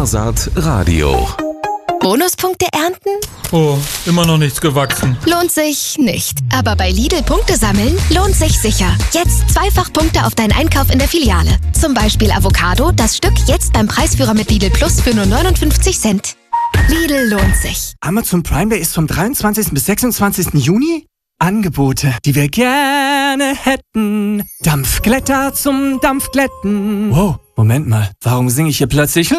Arnsat Radio. Bonuspunkte ernten? Oh, immer noch nichts gewachsen. Lohnt sich nicht. Aber bei Lidl Punkte sammeln lohnt sich sicher. Jetzt zweifach Punkte auf deinen Einkauf in der Filiale. Zum Beispiel Avocado, das Stück jetzt beim Preisführer mit Lidl Plus für nur 59 Cent. Lidl lohnt sich. Amazon Prime Day ist vom 23. bis 26. Juni? Angebote, die wir gerne hätten. Dampfglätter zum Dampfglätten. Wow, Moment mal, warum singe ich hier plötzlich